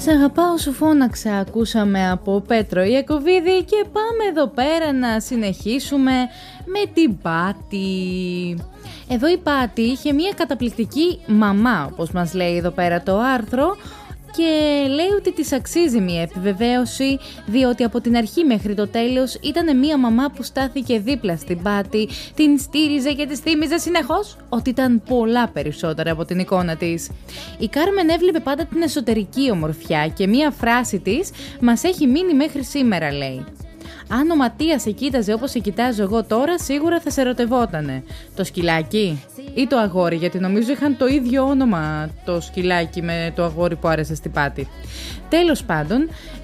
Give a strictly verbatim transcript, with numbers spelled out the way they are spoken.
«Σ' αγαπάω σου φώναξα» ακούσαμε από Πέτρο Ιακωβίδη και πάμε εδώ πέρα να συνεχίσουμε με την Πάτη. Εδώ η Πάτη είχε μια καταπληκτική μαμά, όπως μας λέει εδώ πέρα το άρθρο, και λέει ότι της αξίζει μια επιβεβαίωση, διότι από την αρχή μέχρι το τέλος ήταν μια μαμά που στάθηκε δίπλα στην Πάτη, την στήριζε και της θύμιζε συνεχώς ότι ήταν πολλά περισσότερα από την εικόνα της. Η Κάρμεν έβλεπε πάντα την εσωτερική ομορφιά και μια φράση της μας έχει μείνει μέχρι σήμερα, λέει. «Αν ο Ματίας σε κοίταζε όπως σε κοιτάζω εγώ τώρα, σίγουρα θα σε ερωτευότανε. Το σκυλάκι ή το αγόρι?» Γιατί νομίζω είχαν το ίδιο όνομα το σκυλάκι με το αγόρι που άρεσε στην Πάτη. Τέλος πάντων,